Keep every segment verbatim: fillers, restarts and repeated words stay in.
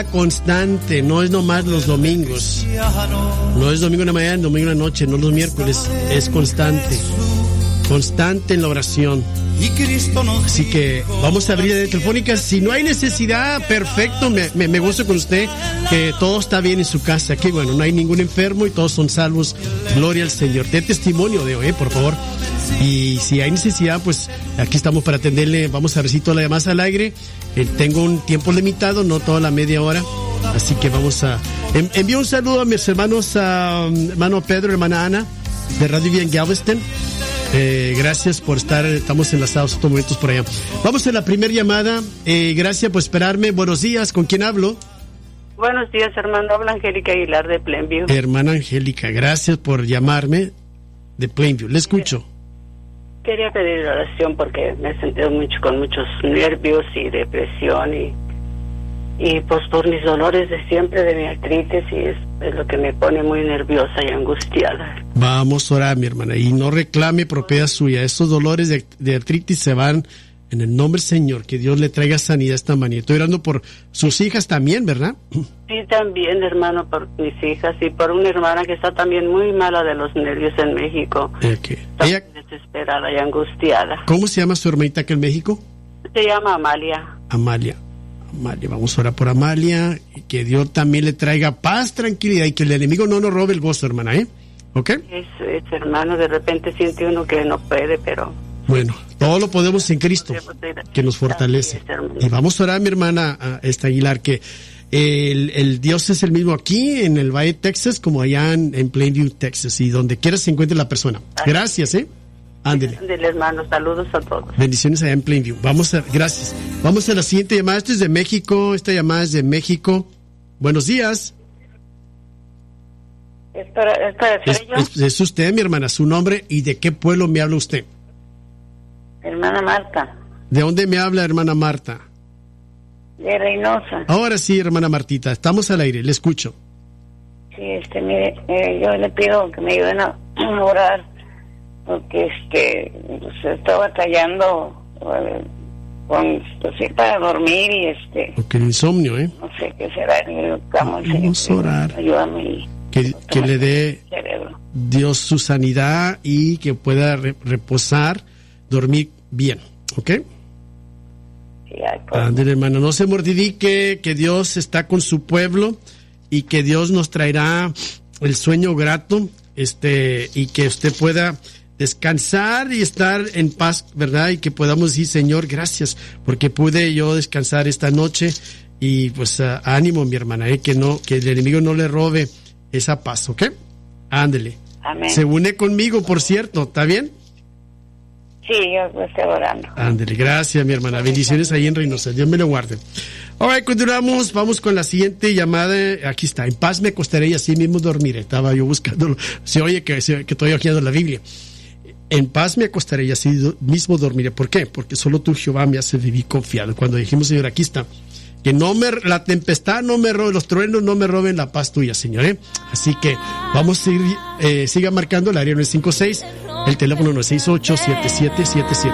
constante, no es nomás los domingos, no es domingo en la mañana, domingo en la noche, no los miércoles, es constante, constante en la oración. Así que vamos a abrir la telefónica. Si no hay necesidad, perfecto, me, me, me gozo con usted que todo está bien en su casa. Aquí, bueno, no hay ningún enfermo y todos son salvos. Gloria al Señor. Dé testimonio de hoy, eh, por favor. Y si hay necesidad, pues aquí estamos para atenderle. Vamos a recibir todas las llamadas al aire. Eh, tengo un tiempo limitado, no toda la media hora. Así que vamos a... En, envío un saludo a mis hermanos, a hermano Pedro, hermana Ana, de Radio Vía en Galveston. Eh, gracias por estar, estamos enlazados estos momentos por allá. Vamos a la primera llamada. Eh, gracias por esperarme. Buenos días, ¿con quién hablo? Buenos días, hermano. Habla Angélica Aguilar de Plainview. Hermana Angélica, gracias por llamarme de Plainview. Le escucho. Quería pedir oración porque me he sentido mucho con muchos nervios y depresión y y pues por mis dolores de siempre de mi artritis y es, es lo que me pone muy nerviosa y angustiada. Vamos a orar, mi hermana, y no reclame propiedad suya. Esos dolores de, de artritis se van en el nombre del Señor. Que Dios le traiga sanidad esta mañana. Estoy orando por sus hijas también, ¿verdad? Sí, también, hermano, por mis hijas y por una hermana que está también muy mala de los nervios en México. Okay. Está Ella... desesperada y angustiada. ¿Cómo se llama su hermanita acá en México? Se llama Amalia. Amalia. Amalia, vamos a orar por Amalia, y que Dios también le traiga paz, tranquilidad y que el enemigo no nos robe el gozo, hermana, ¿eh? ¿Ok? Es, es hermano, de repente siente uno que no puede, pero... Bueno, todo lo podemos en Cristo, que nos fortalece. Y vamos a orar, mi hermana a esta Aguilar, que el, el Dios es el mismo aquí en el Valle, Texas, como allá en, en Plainview, Texas, y donde quiera se encuentre la persona. Gracias, ¿eh? Ándele. Ándele, hermano, saludos a todos. Bendiciones allá en Plainview. Vamos a, gracias. Vamos a la siguiente llamada. Esta es de México, esta llamada es de México. Buenos días. ¿Es para, es, para es, es, es usted, mi hermana, su nombre y de qué pueblo me habla usted. Hermana Marta. ¿De dónde me habla, hermana Marta? De Reynosa. Ahora sí, hermana Martita, estamos al aire, le escucho. Sí, este, mire, eh, yo le pido que me ayuden a orar. Porque este se está batallando eh, con pues, sí, para dormir y este porque el insomnio, eh no sé qué será. Vamos, vamos a orar, ayúdame que, que le dé Dios su sanidad y que pueda re- reposar, dormir bien, ¿ok? Sí, pues. Ándale, hermano, no se mortifique, que Dios está con su pueblo y que Dios nos traerá el sueño grato, este y que usted pueda descansar y estar en paz, ¿verdad? Y que podamos decir, Señor, gracias, porque pude yo descansar esta noche y pues uh, ánimo, mi hermana, ¿eh? que no, que el enemigo no le robe esa paz, ¿ok? Ándele. Amén. Se une conmigo, por cierto, ¿está bien? Sí, yo estoy orando. Ándele, gracias, mi hermana. Bendiciones ahí en Reynosa. Dios me lo guarde. Ahora continuamos, vamos con la siguiente llamada. Aquí está, en paz me acostaré y así mismo dormiré. Estaba yo buscándolo. Se oye que, se, que estoy hojeando la Biblia. En paz me acostaré y así mismo dormiré. ¿Por qué? Porque solo tú, Jehová, me hace vivir confiado. Cuando dijimos, Señor, aquí está, que no me, la tempestad no me robe, los truenos no me roben la paz tuya, Señor, ¿eh? Así que vamos a seguir, eh, siga marcando el área nueve cinco seis, el teléfono nueve seis ocho, siete siete siete siete.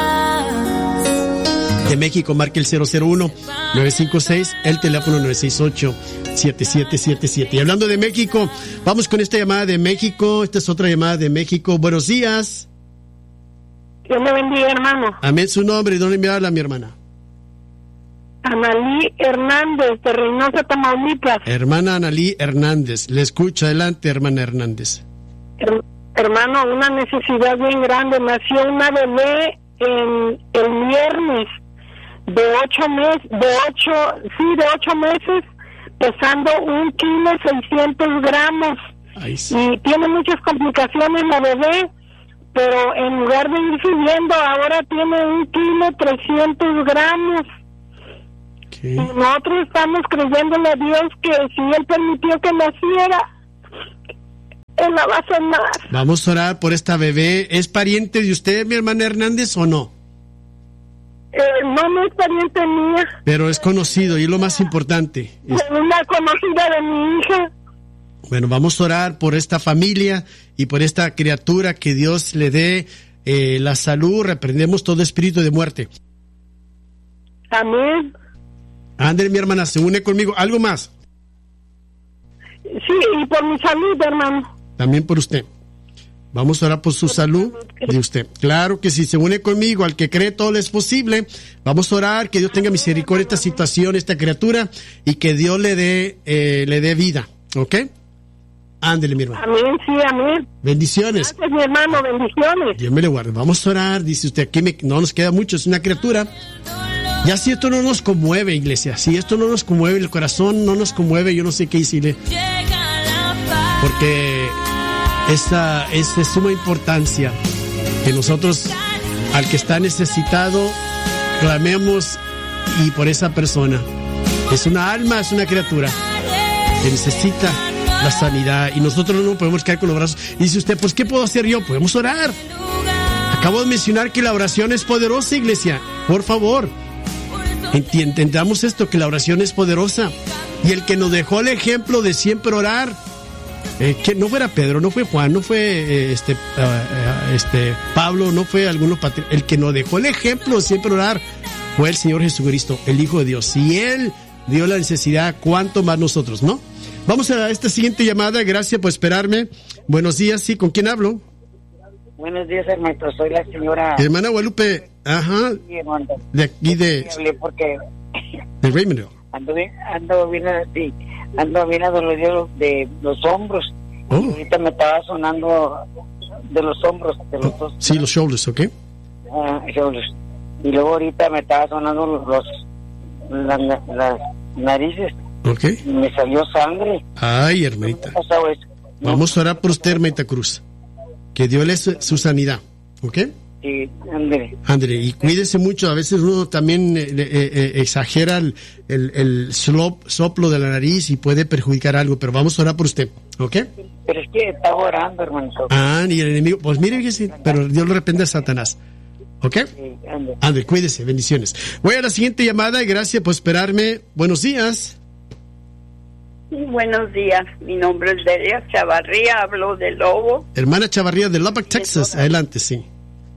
De México, marque el cero cero uno, nueve cinco seis, el teléfono nueve seis ocho, siete siete siete siete. Y hablando de México, vamos con esta llamada de México. Esta es otra llamada de México. Buenos días. Dios me bendiga, hermano. Amén, su nombre. ¿Y dónde me habla, mi hermana? Analí Hernández, de Reynosa, Tamaulipas. Hermana Analí Hernández. Le escucho. Adelante, hermana Hernández. Her- hermano, una necesidad bien grande. Nació una bebé en el viernes de ocho meses, de ocho, sí, de ocho meses, pesando un kilo seiscientos gramos. Ay, sí. Y tiene muchas complicaciones la bebé, pero en lugar de ir subiendo, ahora tiene un kilo trescientos gramos. Okay. Y nosotros estamos creyéndole a Dios que si Él permitió que naciera, Él la va a sanar. Vamos a orar por esta bebé. ¿Es pariente de usted, mi hermana Hernández, o no? Eh, no, no es pariente mía. Pero es conocido y es lo más importante. Es... Es una conocida de mi hija. Bueno, vamos a orar por esta familia y por esta criatura, que Dios le dé eh, la salud. Reprendemos todo espíritu de muerte. Amén. Ándale, mi hermana, se une conmigo. ¿Algo más? Sí, y por mi salud, hermano. También por usted. Vamos a orar por su salud de usted. Claro que si se une conmigo, al que cree todo le es posible. Vamos a orar, que Dios tenga misericordia de esta situación, esta criatura, y que Dios le dé, eh, le dé vida. ¿Ok? Ándele, mi hermano. Amén, sí, amén. Bendiciones. Gracias, mi hermano, bendiciones. Dios me le guarde. Vamos a orar, dice usted. Aquí me, no nos queda mucho, es una criatura. Ya si esto no nos conmueve, iglesia, si esto no nos conmueve, el corazón no nos conmueve, yo no sé qué decirle. Porque esa es de suma importancia que nosotros, al que está necesitado, clamemos y por esa persona. Es una alma, es una criatura que necesita la sanidad y nosotros no podemos quedar con los brazos. Y dice usted, pues ¿qué puedo hacer yo? Podemos orar. Acabo de mencionar que la oración es poderosa, iglesia. Por favor, entendamos esto, que la oración es poderosa. Y el que nos dejó el ejemplo de siempre orar, eh, que no fuera Pedro, no fue Juan, no fue eh, este, uh, este Pablo, no fue alguno patri- el que nos dejó el ejemplo de siempre orar fue el Señor Jesucristo, el Hijo de Dios. Si Él dio la necesidad, ¿cuánto más nosotros, no? Vamos a esta siguiente llamada. Gracias por esperarme. Buenos días, sí, ¿con quién hablo? Buenos días, hermano. Soy la señora... Hermana Guadalupe, ajá. Sí, hermano. De aquí de... Hablé porque... De Raymondville. Ando bien, ando bien, sí, ando bien adolorido de los hombros. Oh. Y ahorita me estaba sonando de los hombros, de los dos. Sí, los shoulders, ¿ok? Ah, shoulders. Y luego ahorita me estaba sonando los, los las, las narices. Ok. Y me salió sangre. Ay, hermanita. ¿Qué ha pasado eso? Vamos a orar por usted, hermanita Cruz. Que Dios le su, su sanidad, ¿ok? Sí, ándale. Ándale, y cuídese mucho. A veces uno también eh, eh, eh, exagera el, el, el slop, soplo de la nariz y puede perjudicar algo, pero vamos a orar por usted, ¿ok? Pero es que estaba orando, hermano. Ah, y el enemigo, pues mire que sí, pero Dios lo reprende a Satanás, ¿ok? Sí, ándale. Ándale, cuídese, bendiciones. Voy a la siguiente llamada y gracias por esperarme. Buenos días. Buenos días, mi nombre es Delia Chavarría, hablo de Lobo. Hermana Chavarría de Lubbock, Texas, adelante, sí.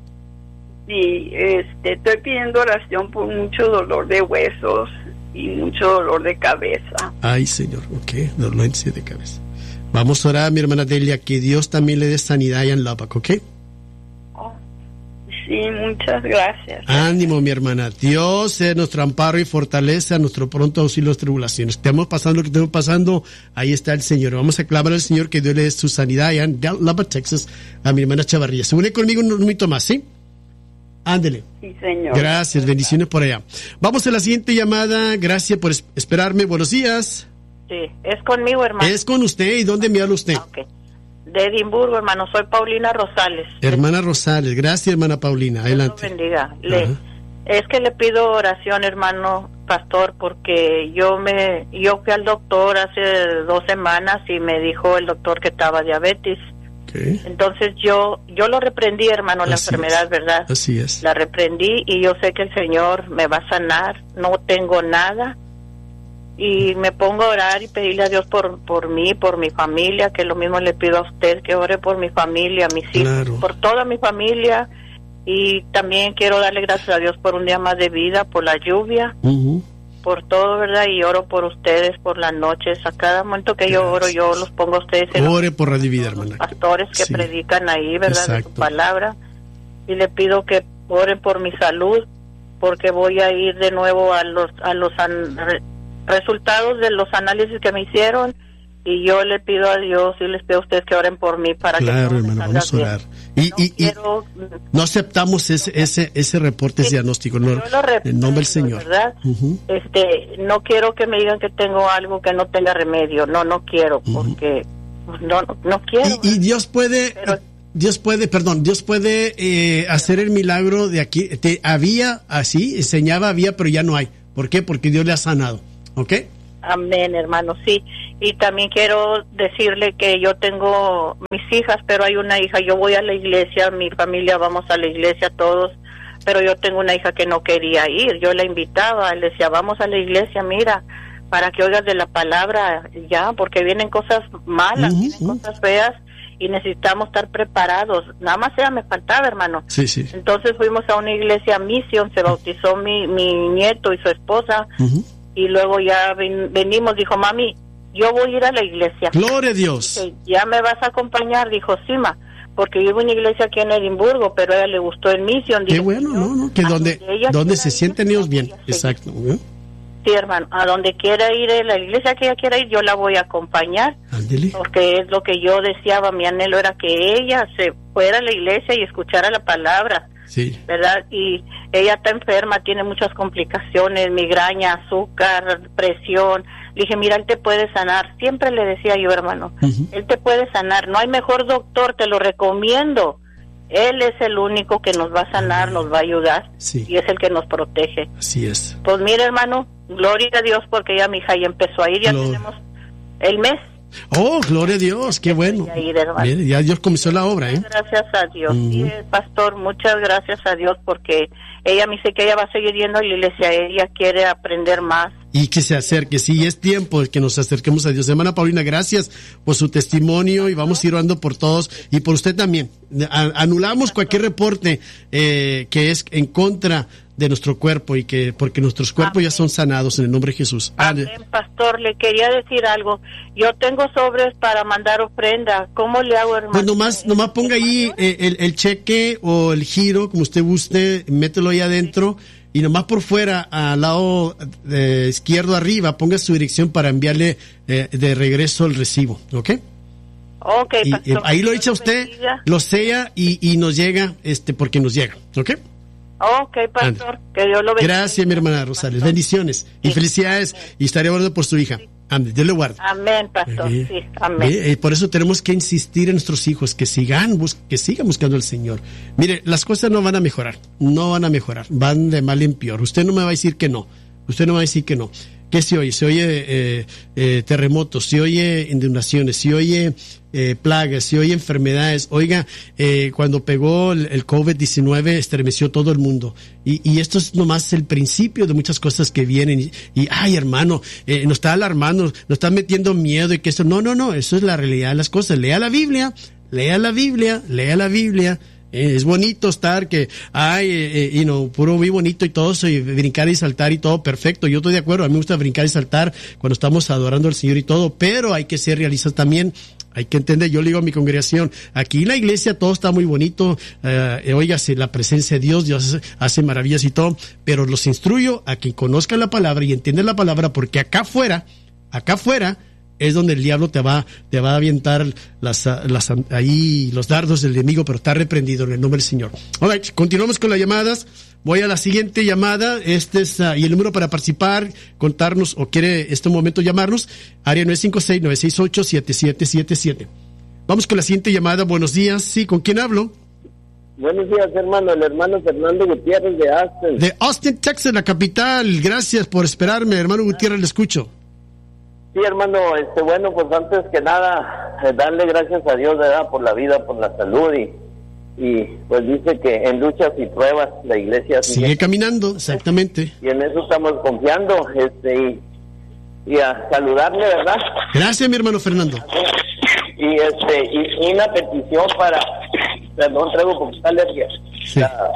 Y este, estoy pidiendo oración por mucho dolor de huesos y mucho dolor de cabeza. Ay, Señor, ok, dolencia de cabeza. Vamos a orar, mi hermana Delia, que Dios también le dé sanidad allá en Lubbock, ¿ok? Oh, sí, muchas gracias. Ánimo, mi hermana. Dios es nuestro amparo y fortaleza, nuestro pronto auxilio en las tribulaciones. Estamos pasando lo que estamos pasando, ahí está el Señor. Vamos a clamar al Señor que Dios le dé su sanidad allá en Lubbock, Texas, a mi hermana Chavarría. Se une conmigo un minuto más, ¿sí? Ándele. Sí, señor. Gracias, bendiciones por allá. Vamos a la siguiente llamada. Gracias por es- esperarme. Buenos días. Sí, es conmigo, hermano. Es con usted. ¿Y dónde me habla usted? Ah, okay. De Edimburgo, hermano. Soy Paulina Rosales. Hermana Rosales. Gracias, hermana Paulina. Adelante. Dios lo bendiga. Le, es que le pido oración, hermano pastor, porque yo me yo fui al doctor hace dos semanas y me dijo el doctor que estaba diabetes. Okay. Entonces yo yo lo reprendí, hermano, la Así enfermedad, es. ¿verdad? Así es. La reprendí y yo sé que el Señor me va a sanar. No tengo nada. Y me pongo a orar y pedirle a Dios por por mí, por mi familia, que lo mismo le pido a usted, que ore por mi familia, mis hijos, Claro. por toda mi familia. Y también quiero darle gracias a Dios por un día más de vida, por la lluvia, Uh-huh. por todo, ¿verdad? Y oro por ustedes por las noches. A cada momento que yo oro, yo los pongo a ustedes en Ore por Radio Vida, hermana. los pastores que Sí. predican ahí, ¿verdad? De Exacto. su palabra. Y le pido que oren por mi salud, porque voy a ir de nuevo a los a los an- re- resultados de los análisis que me hicieron. Y yo le pido a Dios y les pido a ustedes que oren por mí para Claro, que todo me hermano, salga vamos a bien. orar. Y, No y, y quiero- no aceptamos ese ese ese reporte, ese Sí, diagnóstico. No, yo lo reprendo, en nombre del Señor. ¿verdad? Uh-huh. Este, no quiero que me digan que tengo algo que no tenga remedio. No, no quiero, Ujú. porque pues, no, no, no quiero. Y, y Dios puede, Pero- Dios puede, perdón, Dios puede eh, hacer el milagro de aquí. Te, había así, enseñaba, había, pero ya no hay. ¿Por qué? Porque Dios le ha sanado. ¿Ok? Amén, hermano, sí. Y también quiero decirle que yo tengo mis hijas, pero hay una hija, yo voy a la iglesia, mi familia vamos a la iglesia todos, pero yo tengo una hija que no quería ir. Yo la invitaba, le decía, vamos a la iglesia, mira, para que oigas de la palabra ya, porque vienen cosas malas, Ujú, vienen ujú. cosas feas y necesitamos estar preparados. Nada más ella me faltaba, hermano. Sí, sí. Entonces fuimos a una iglesia Mission, se bautizó mi, mi nieto y su esposa. Ujú. y luego ya ven, venimos, dijo, mami, yo voy a ir a la iglesia. Gloria a Dios. Dije, ¿ya me vas a acompañar? Dijo, sí, ma, porque yo iba a una iglesia aquí en Edimburgo, pero a ella le gustó el Mission. Qué bueno, no, no, que donde, donde se sienten ellos bien. Exacto. ¿Eh? Sí, hermano, a donde quiera ir, a la iglesia que ella quiera ir, yo la voy a acompañar. Ándele. Porque es lo que yo deseaba, mi anhelo era que ella se fuera a la iglesia y escuchara la palabra. Sí. ¿Verdad? Y ella está enferma, tiene muchas complicaciones, migraña, azúcar, presión. Le dije, mira, él te puede sanar. Siempre le decía yo, hermano, uh-huh. él te puede sanar. No hay mejor doctor, te lo recomiendo. Él es el único que nos va a sanar, nos va a ayudar. Sí. Y es el que nos protege. Así es. Pues mira, hermano, gloria a Dios, porque ya mi hija ya empezó a ir, ya Glor- tenemos el mes. Oh, gloria a Dios, qué bueno. Ir, Bien, ya Dios comenzó la obra, ¿eh? Gracias a Dios. Uh-huh. Sí, pastor, muchas gracias a Dios, porque ella me dice que ella va a seguir yendo a la iglesia, ella quiere aprender más. Y que se acerque, sí, es tiempo de que nos acerquemos a Dios. Hermana Paulina, gracias por su testimonio y vamos a ir orando por todos y por usted también. Anulamos cualquier reporte eh, que es en contra de nuestro cuerpo y que porque nuestros cuerpos Amén. Ya son sanados en el nombre de Jesús. Amén, pastor, le quería decir algo. Yo tengo sobres para mandar ofrenda. ¿Cómo le hago, hermano? Pues nomás, nomás ponga ahí eh, el, el cheque o el giro, como usted guste, mételo ahí adentro y nomás por fuera, al lado eh, izquierdo arriba, ponga su dirección para enviarle eh, de regreso el recibo, ¿ok? Ok, y, pastor. Eh, ahí lo echa usted, bendiga. Lo sella y, y nos llega, este, porque nos llega, ¿ok? Ok, pastor, Ande. Que Dios lo bendiga. Gracias, mi hermana Rosales, bendiciones sí. y felicidades sí. y estaré orando por su hija. Ande, Dios le guarde. Amén, pastor, eh, sí, amén. Eh, eh, por eso tenemos que insistir en nuestros hijos que sigan, bus- que sigan buscando al Señor. Mire, las cosas no van a mejorar, no van a mejorar, van de mal en peor. Usted no me va a decir que no, usted no me va a decir que no. ¿Qué se oye? Se oye eh, eh, terremotos, se oye inundaciones, se oye eh, plagas, se oye enfermedades. Oiga, eh, cuando pegó el, el covid diecinueve estremeció todo el mundo. Y, y esto es nomás el principio de muchas cosas que vienen. Y, y ay, hermano, eh, nos está alarmando, nos está metiendo miedo y que eso. No, no, no, eso es la realidad de las cosas. Lea la Biblia, lea la Biblia, lea la Biblia. Eh, es bonito estar que, ay, eh, you know, puro muy bonito y todo eso, y brincar y saltar y todo, perfecto, yo estoy de acuerdo, a mí me gusta brincar y saltar cuando estamos adorando al Señor y todo, pero hay que ser realistas también, hay que entender, yo le digo a mi congregación, aquí en la iglesia todo está muy bonito, eh, óigase, la presencia de Dios, Dios hace, hace maravillas y todo, pero los instruyo a que conozcan la palabra y entiendan la palabra, porque acá afuera, acá afuera, es donde el diablo te va, te va a aventar las, las, ahí los dardos del enemigo, pero está reprendido en el nombre del Señor. All right, continuamos con las llamadas. Voy a la siguiente llamada. Este es, uh, y el número para participar, contarnos, o quiere este momento llamarnos, área nueve cinco seis, nueve seis ocho, siete siete siete siete. Vamos con la siguiente llamada. Buenos días. Sí, ¿con quién hablo? Buenos días, hermano. El hermano Fernando Gutiérrez de Austin. De Austin, Texas, la capital. Gracias por esperarme, hermano Gutiérrez, le escucho. Sí, hermano, este, bueno, pues antes que nada, eh, darle gracias a Dios, ¿verdad?, por la vida, por la salud, y, y pues dice que en luchas y pruebas la iglesia sigue, sigue caminando, exactamente. Y en eso estamos confiando, este, y, y a saludarle, ¿verdad? Gracias, mi hermano Fernando. Y este, y una petición para, perdón, traigo poquita alergia. Sí. La,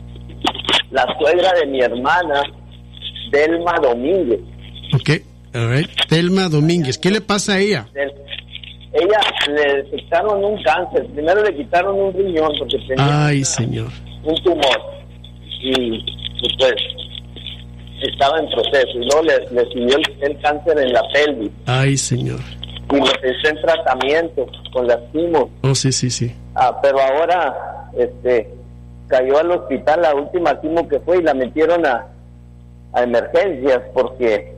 la suegra de mi hermana, Delma Domínguez. Ok. All right. Telma Domínguez, ¿qué le pasa a ella? Ella le detectaron un cáncer. Primero le quitaron un riñón porque tenía Ay, una, señor. un tumor. Y, y pues estaba en proceso. Y luego le, le siguió el, el cáncer en la pelvis. Ay, señor. Y está en tratamiento con las quimos. Oh, sí, sí, sí. Ah, pero ahora este cayó al hospital la última quimo que fue y la metieron a, a emergencias porque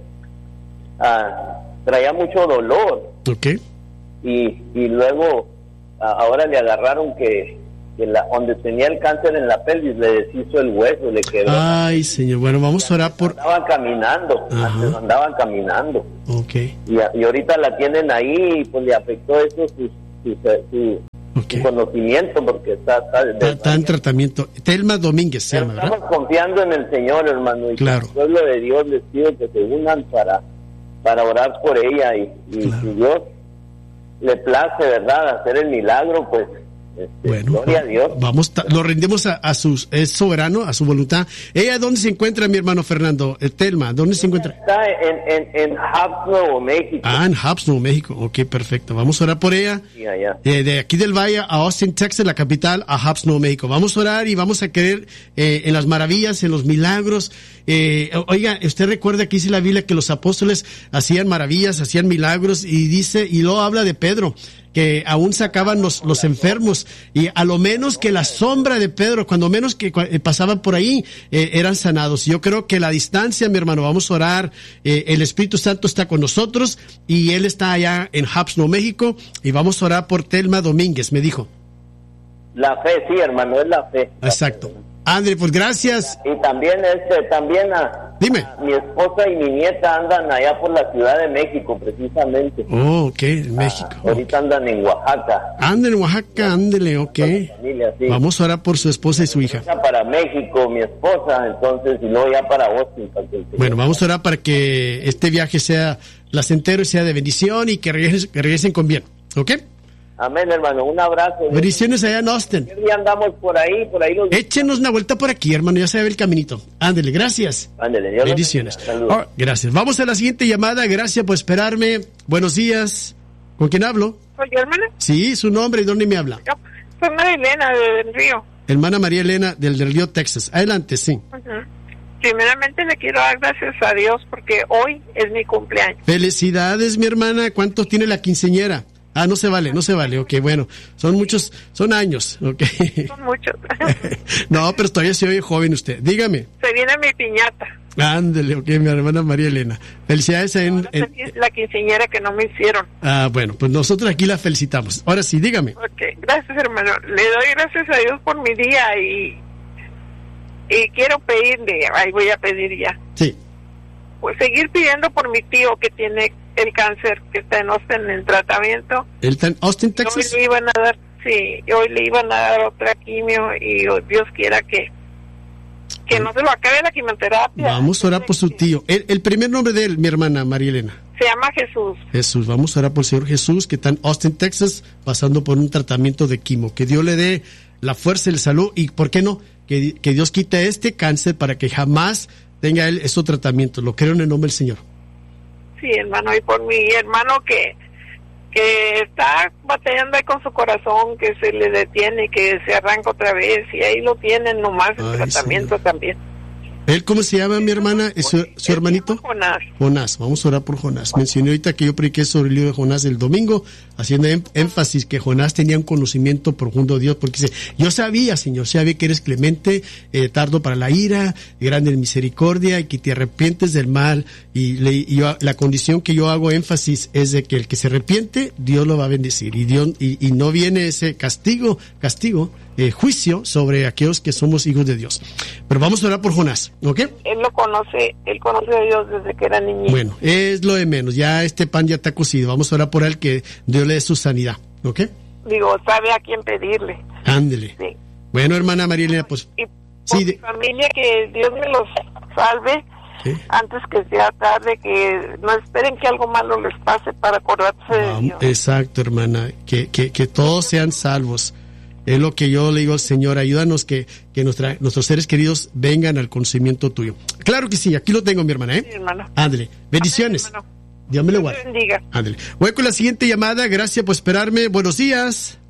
Ah, traía mucho dolor. Okay. Y, y luego ah, ahora le agarraron que, que la, donde tenía el cáncer en la pelvis le deshizo el hueso, le quedó. Ay, señor, bueno, vamos a orar por... Andaban caminando, Ajá. antes andaban caminando. Okay. Y, y ahorita la tienen ahí y pues le afectó eso su, su, su, okay. su conocimiento porque está... Está, está, está en tratamiento. Telma Domínguez se llama, ¿verdad? Estamos confiando en el Señor, hermano, y claro. el pueblo de Dios les pido que se unan para... para orar por ella y, y claro. si Dios le place, ¿verdad?, hacer el milagro, pues Este, bueno, gloria a Dios. Vamos, lo rendimos a, a su, es soberano, a su voluntad. ¿Ella dónde se encuentra, mi hermano Fernando? Eh, Telma, ¿dónde se encuentra? Está en, en, en Hubs, Nuevo México. Ah, en Hubs, Nuevo México. Ok, perfecto. Vamos a orar por ella. Sí, allá. Eh, de aquí del Valle a Austin, Texas, la capital, a Hubs, Nuevo México. Vamos a orar y vamos a creer eh, en las maravillas, en los milagros. Eh, oiga, usted recuerda que dice la Biblia que los apóstoles hacían maravillas, hacían milagros, y dice, y luego habla de Pedro, que aún sacaban los, los enfermos, y a lo menos que la sombra de Pedro, cuando menos que eh, pasaban por ahí, eh, eran sanados. Yo creo que la distancia, mi hermano, vamos a orar, eh, el Espíritu Santo está con nosotros, y Él está allá en Hubs, Nuevo México, y vamos a orar por Telma Domínguez, me dijo. La fe, sí, hermano, es la fe. Exacto. André, pues gracias. Y también, este, también a, Dime. a mi esposa y mi nieta andan allá por la Ciudad de México, precisamente. Oh, ok, en México. Ah, ahorita andan en Oaxaca. Ándale, en Oaxaca, ándele, ok. Familia, sí. Vamos a orar por su esposa y su hija. Para México, mi esposa, entonces, y luego ya para Austin. Para que bueno, vamos a orar para que este viaje sea placentero y sea de bendición, y que regresen, que regresen con bien, ¿ok? Amén, hermano, un abrazo. Bendiciones allá en Austin. ¿Qué día andamos por ahí? Por ahí los... Échenos una vuelta por aquí, hermano, ya se ve el caminito. Ándele, gracias. Ándele, Dios bendiciones. Saludos. Oh, gracias. Vamos a la siguiente llamada, gracias por esperarme. Buenos días. ¿Con quién hablo? ¿Soy yo, hermana? Sí, su nombre y dónde me habla. Yo soy María Elena del Río. Hermana María Elena del, del Río, Texas. Adelante, sí. Uh-huh. Primeramente le quiero dar gracias a Dios porque hoy es mi cumpleaños. Felicidades, mi hermana. ¿Cuántos tiene la quinceañera? Ah, no se vale, no se vale. Ok, bueno, son muchos, son años. Okay. Son muchos. No, pero todavía se oye joven usted. Dígame. Se viene mi piñata. Ándele, ok, mi hermana María Elena. Felicidades en, en... la quinceañera que no me hicieron. Ah, bueno, pues nosotros aquí la felicitamos. Ahora sí, dígame. Ok, gracias, hermano. Le doy gracias a Dios por mi día y y quiero pedirle, ahí voy a pedir ya. Sí. Pues seguir pidiendo por mi tío que tiene el cáncer, que está en Austin en tratamiento. ¿Él está en Austin, Texas? Hoy le iban a dar, sí, hoy le iban a dar otra quimio y Dios quiera que que no se lo acabe la quimioterapia. Vamos a orar por su tío. El, el primer nombre de él, mi hermana María Elena. Se llama Jesús. Jesús, vamos a orar por el Señor Jesús, que está en Austin, Texas, pasando por un tratamiento de quimo. Que Dios le dé la fuerza y la salud, y ¿por qué no? Que, que Dios quite este cáncer para que jamás tenga él ese tratamiento. Lo creo en el nombre del Señor. Sí, hermano, y por mi hermano que que está batallando ahí con su corazón, que se le detiene, que se arranca otra vez, y ahí lo tienen nomás en Ay, tratamiento Señor. También. ¿Él cómo se llama, mi hermana? ¿Es su, su hermanito? Jonás. Jonás, vamos a orar por Jonás. Mencioné ahorita que yo prediqué sobre el libro de Jonás el domingo, haciendo em- énfasis que Jonás tenía un conocimiento profundo de Dios, porque dice, yo sabía, Señor, sabía que eres clemente, eh, tardo para la ira, grande en misericordia, y que te arrepientes del mal, y, le, y yo, la condición que yo hago énfasis es de que el que se arrepiente, Dios lo va a bendecir, y Dios y, y no viene ese castigo, castigo, eh, juicio sobre aquellos que somos hijos de Dios. Pero vamos a orar por Jonás, ¿ok? Él lo conoce, él conoce a Dios desde que era niño. Bueno, es lo de menos, ya este pan ya está cocido, vamos a orar por él, que Dios le dé su sanidad, ¿ok? Digo, sabe a quién pedirle. Ándele. Sí. Bueno, hermana María Elena, pues... Y por sí, mi de- familia, que Dios me los salve, ¿sí? antes que sea tarde, que no esperen que algo malo les pase para acordarse de Vamos, Dios. exacto, hermana, que, que, que todos sean salvos. Es lo que yo le digo al Señor, ayúdanos que, que nuestra, nuestros seres queridos vengan al conocimiento tuyo. Claro que sí, aquí lo tengo, mi hermana, ¿eh? Sí, hermano. Ándele, bendiciones. Amén, hermano. Dios me lo Dios te guarde. bendiga. Ándele. Voy con la siguiente llamada, gracias por esperarme. Buenos días.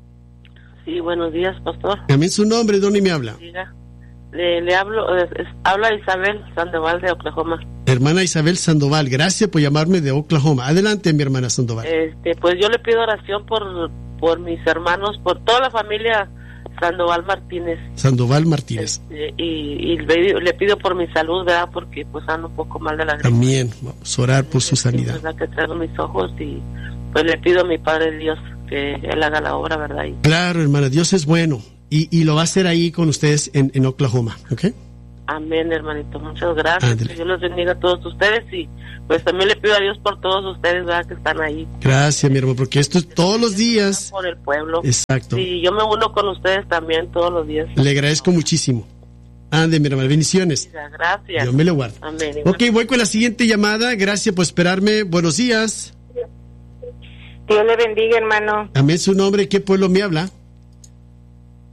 Sí, buenos días, pastor. También su nombre, ¿dónde me habla? Diga. Le, le hablo, es- es- habla Isabel Sandoval de Oklahoma. Hermana Isabel Sandoval, gracias por llamarme de Oklahoma. Adelante, mi hermana Sandoval. Este, pues yo le pido oración por, por mis hermanos, por toda la familia Sandoval Martínez. Sandoval Martínez. Este, y y le, le pido por mi salud, ¿verdad? Porque pues ando un poco mal de la gripe. También vamos a orar por su Este, sanidad. ¿verdad? Que traigo mis ojos y pues le pido a mi Padre Dios que Él haga la obra, ¿verdad? Y, Claro, hermana, Dios es bueno y, y lo va a hacer ahí con ustedes en, en Oklahoma, ¿ok? amén, hermanito. Muchas gracias. Ándale. Que Dios los bendiga a todos ustedes y pues también le pido a Dios por todos ustedes, ¿verdad? Que están ahí. Gracias, mi hermano, porque esto es todos los días. Por el pueblo. Exacto. Sí, yo me uno con ustedes también todos los días. Le agradezco muchísimo. Ande, mi hermano, bendiciones. Gracias. Dios me lo guarde. Amén. Ok, voy con la siguiente llamada. Gracias por esperarme. Buenos días. Dios le bendiga, hermano. Amén, su nombre. ¿Qué pueblo me habla?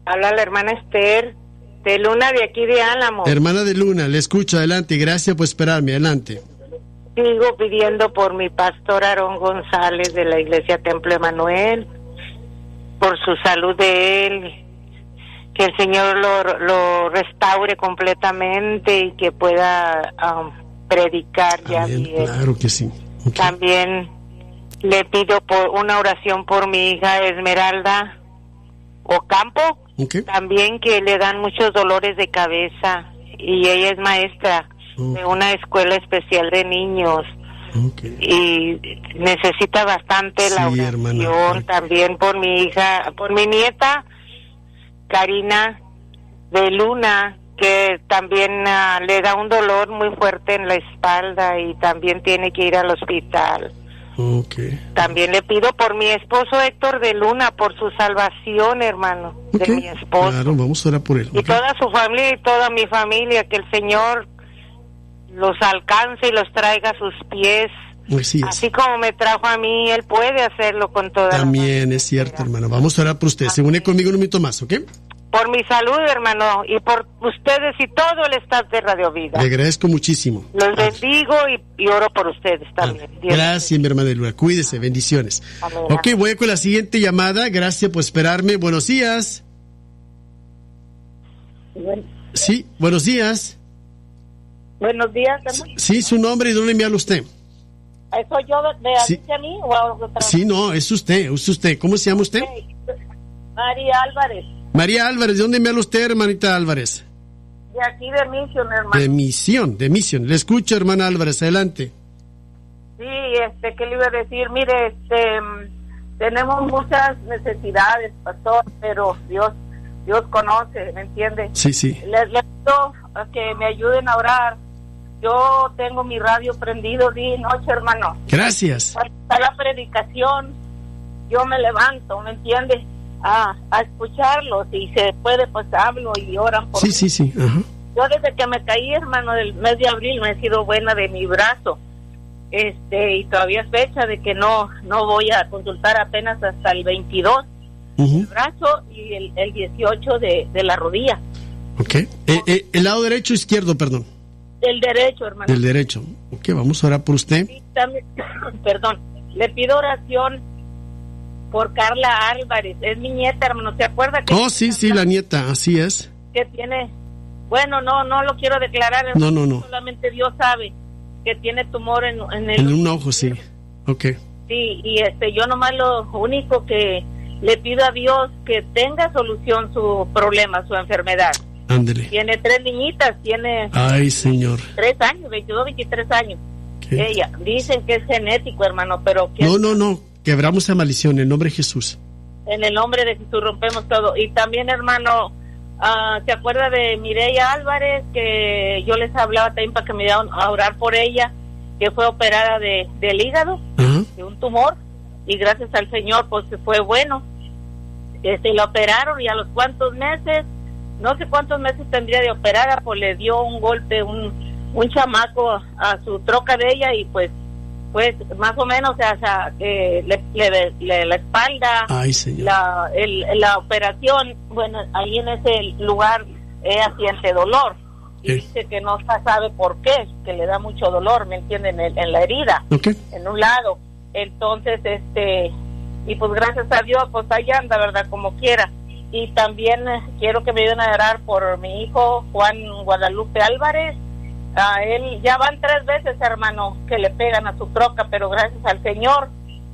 Habla la hermana Esther de Luna, de aquí de Álamo. Hermana de Luna, le escucho, adelante, gracias por esperarme, adelante. Sigo pidiendo por mi pastor Aarón González de la iglesia Templo Emanuel, por su salud de él, que el Señor lo, lo restaure completamente y que pueda um, predicar ya Amén, bien. Claro que sí. Okay. También le pido por una oración por mi hija Esmeralda Ocampo, okay. También que le dan muchos dolores de cabeza y ella es maestra oh. de una escuela especial de niños. Okay. Y necesita bastante sí, la oración, hermana. También por mi hija, por mi nieta Karina de Luna, que también uh, le da un dolor muy fuerte en la espalda y también tiene que ir al hospital. Okay. También le pido por mi esposo Héctor de Luna, por su salvación, hermano, okay. de mi esposo. Claro, vamos a orar por él. Y okay. toda su familia y toda mi familia, que el Señor los alcance y los traiga a sus pies. Así, Así como me trajo a mí, Él puede hacerlo con toda También la es cierto, hermano. Vamos a orar por usted. Se une conmigo un minuto más, ¿ok? Por mi salud, hermano, y por ustedes y todo el staff de Radio Vida. Le agradezco muchísimo. Los bendigo y, y oro por ustedes también. Gracias, mi hermana de Luna. Cuídese, bendiciones. Amén. Ok, voy con la siguiente llamada. Gracias por esperarme. Buenos días. Bueno. Sí, buenos días. Buenos días, hermano. Sí, su nombre y dónde me habla usted. ¿Soy yo de, de sí. a mí o a otra? Sí, no, es usted, es usted. ¿Cómo se llama usted? Okay. María Álvarez. María Álvarez, ¿de dónde me habla usted, hermanita Álvarez? De aquí de Misión, hermano. De Misión, de Misión. Le escucho, hermana Álvarez, adelante. Sí, este, ¿qué le iba a decir? Mire, este, tenemos muchas necesidades, pastor, pero Dios, Dios conoce, ¿me entiende? Sí, sí. Les, les pido que me ayuden a orar. Yo tengo mi radio prendido día y noche, hermano. Gracias. Cuando está la predicación, yo me levanto, ¿me entiende? A, a escucharlos, y se puede, pues hablo y oran por sí, mí. Sí, sí, Ajá. Yo desde que me caí, hermano, del mes de abril me he sido buena de mi brazo, este, y todavía es fecha de que no no voy a consultar apenas hasta el veintidós, uh-huh. el brazo, y el, el dieciocho de, de la rodilla. Ok, eh, eh, ¿el lado derecho o izquierdo, perdón? Del derecho, hermano. Del derecho. Ok, vamos a orar por usted. Sí, también, perdón, le pido oración por Carla Álvarez, es mi nieta, hermano, ¿se acuerda? Que oh, sí, sí, la nieta, así es. Que tiene, bueno, no, no lo quiero declarar, hermano, no, no, no. solamente Dios sabe que tiene tumor en, en el... En un ojo, sí, ok. Sí, y este, yo nomás lo único que le pido a Dios que tenga solución su problema, su enfermedad. Ándele. Tiene tres niñitas, tiene... Ay, Señor. Tres años, veintidós, veintitrés años. ¿Qué? Ella, dicen que es genético, hermano, pero... que no, no, no. Quebramos esa maldición en el nombre de Jesús. En el nombre de Jesús rompemos todo. Y también, hermano, uh, ¿se acuerda de Mireya Álvarez? Que yo les hablaba también para que me dieran a orar por ella, que fue operada de del hígado, uh-huh. de un tumor, y gracias al Señor, pues fue bueno. Este, la operaron y a los cuantos meses, no sé cuántos meses tendría de operada, pues le dio un golpe, un, un chamaco a, a su troca de ella, y pues pues más o menos, o sea, eh, le, le, le, la espalda, Ay, señor. La, el, la operación, bueno, ahí en ese lugar ella siente dolor, y dice que no sabe por qué, que le da mucho dolor, ¿me entienden? En, en la herida, okay. en un lado. Entonces, este, y pues gracias a Dios, pues ahí anda, ¿verdad? Como quiera. Y también eh, quiero que me ayuden a orar por mi hijo Juan Guadalupe Álvarez. A él ya van tres veces, hermano, que le pegan a su troca, pero gracias al Señor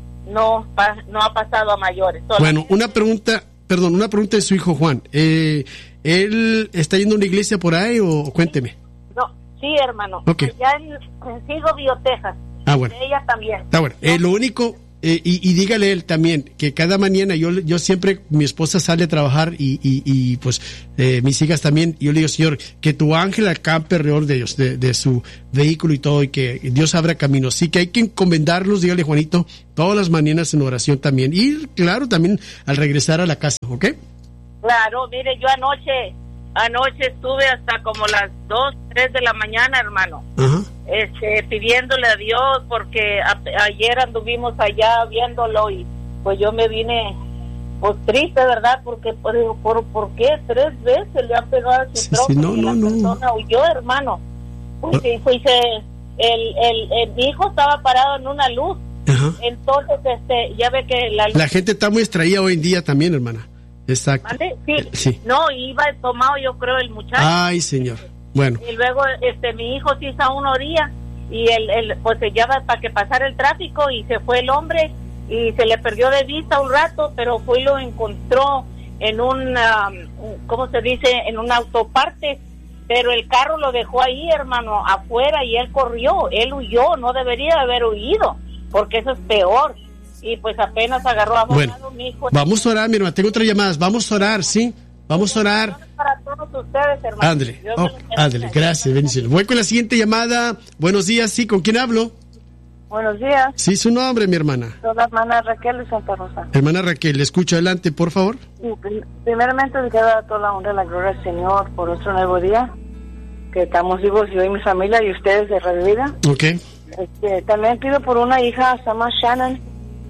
no pa, no ha pasado a mayores. Solo bueno, una pregunta, perdón, una pregunta de su hijo Juan. Eh, ¿Él está yendo a una iglesia por ahí o, o cuénteme? No, sí, hermano. Okay. Ya en, en Sigo Biotejas. Ah, bueno. Ella también. Está bueno. Eh, lo único... Eh, y, y dígale él también que cada mañana yo yo siempre, mi esposa sale a trabajar y, y, y pues eh, mis hijas también, yo le digo, Señor, que tu ángel acampe alrededor de ellos, de, de su vehículo y todo, y que Dios abra caminos. Así que hay que encomendarlos, dígale Juanito, todas las mañanas en oración también, y claro, también al regresar a la casa, ¿ok? Claro, mire, yo anoche anoche estuve hasta como las dos, tres de la mañana, hermano. Ajá. Este, pidiéndole a Dios, porque a, ayer anduvimos allá viéndolo, y pues yo me vine pues triste, ¿verdad? Porque por, por, ¿por qué? Tres veces le han pegado a su sí, troca sí, no, y no, la no. persona huyó, hermano. Pues, y, pues, el, el, el, mi hijo estaba parado en una luz. Ajá. Entonces, este, ya ve que la luz... La gente está muy extraída hoy en día también, hermana. Exacto. Sí, sí. No, iba tomado, yo creo, el muchacho. Ay, señor. Bueno. Y luego, este, mi hijo se hizo a una orilla y el, el, pues se llama para que pasara el tráfico y se fue el hombre y se le perdió de vista un rato, pero fue y lo encontró en un, um, ¿cómo se dice? En un autoparte, pero el carro lo dejó ahí, hermano, afuera y él corrió, él huyó, no debería haber huido, porque eso es peor. Y pues apenas agarró a bueno, mi hijo. Vamos a orar, mi hermano, tengo otras llamadas, vamos a orar, ¿sí? Vamos a orar. Para todos ustedes, hermano. Ándale, oh, ándale, gracias, bendiciones. Voy con la siguiente llamada. Buenos días, sí, ¿con quién hablo? Buenos días. Sí, su nombre, mi hermana. Soy la hermana Raquel de Santa Rosa. Hermana Raquel, le escucho, adelante, por favor. Sí, primeramente le quiero dar toda la honra y la gloria al Señor por otro nuevo día, que estamos vivos yo y mi familia y ustedes de Radio Vida. Ok. Este, también pido por una hija, se llama Shannon.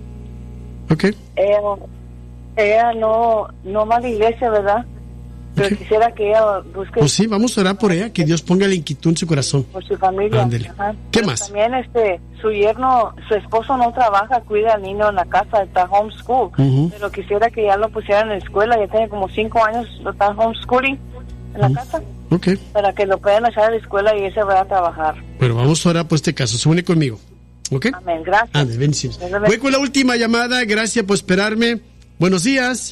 Ok. Ella, ella no, no va a la iglesia, ¿verdad? Pero okay. Quisiera que ella busque... Pues sí, vamos a orar por ella, que Dios ponga la inquietud en su corazón. Por su familia. Ándele. Ajá. ¿Qué Pero más? También este, su yerno, su esposo no trabaja, cuida al niño en la casa, está homeschool. Uh-huh. Pero quisiera que ya lo pusieran en la escuela, ya tiene como cinco años, lo está homeschooling en la uh-huh. casa. Ok. Para que lo puedan echar a la escuela y ese vaya a trabajar. Bueno, vamos a orar por este caso, se une conmigo. ¿Ok? Amén, gracias. Amén, bendiciones. Voy con la última llamada, gracias por esperarme. Buenos días.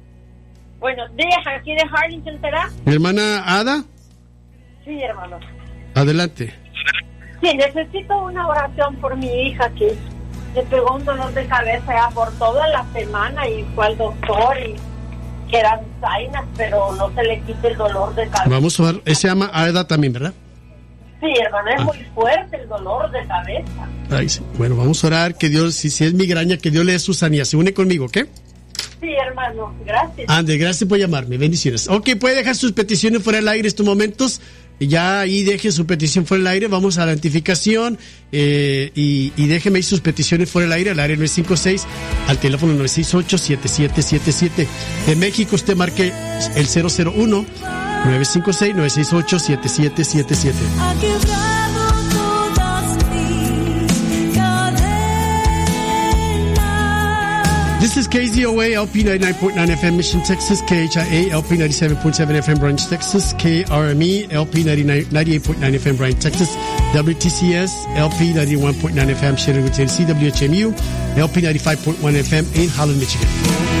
Buenos días, aquí de Harlingen, ¿será? ¿Mi hermana Ada? Sí, hermano. Adelante. Sí, necesito una oración por mi hija que le pegó un dolor de cabeza ya por toda la semana y fue al doctor y que eran zainas, pero no se le quita el dolor de cabeza. Vamos a ver, ese se llama Ada también, ¿verdad? Sí, hermano, es ah. muy fuerte el dolor de cabeza. Ay, sí. Bueno, vamos a orar que Dios, si, si es migraña, que Dios le dé su sanidad. Se une conmigo, ¿ok? Sí, hermano, gracias. Ande, gracias por llamarme, bendiciones. Ok, puede dejar sus peticiones fuera del aire estos momentos. Ya ahí deje su petición fuera del aire. Vamos a la identificación eh, y, y déjeme ahí sus peticiones fuera del aire al área nueve cinco seis, al teléfono nueve seis ocho, siete siete siete siete. En México usted marque el cero cero uno, nueve cinco seis, nueve seis ocho, siete siete siete siete. This is K Z O A, L P ninety-nine point nine F M, Mission, Texas, K H I A, L P ninety-seven point seven F M, Branch, Texas, K R M E, L P ninety-eight point nine F M, Branch, Texas, W T C S, L P ninety-one point nine F M, Chattanooga, Tennessee, W H M U, L P ninety-five point one F M in Holland, Michigan.